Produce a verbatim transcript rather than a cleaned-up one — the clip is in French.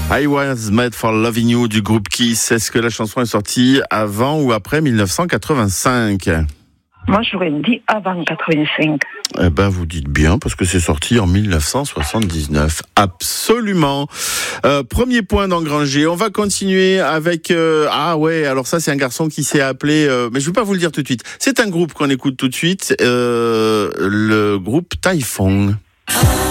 I Was Made for Loving You du groupe Kiss. Est-ce que la chanson est sortie avant ou après dix-neuf cent quatre-vingt-cinq ? Moi, j'aurais dit avant quatre-vingt-cinq. Eh ben, vous dites bien, parce que c'est sorti en dix-neuf cent soixante-dix-neuf. Absolument. Euh, premier point d'engrangé. On va continuer avec... Euh, ah ouais, alors ça, c'est un garçon qui s'est appelé... Euh, mais je ne vais pas vous le dire tout de suite. C'est un groupe qu'on écoute tout de suite. Euh, le groupe Typhoon.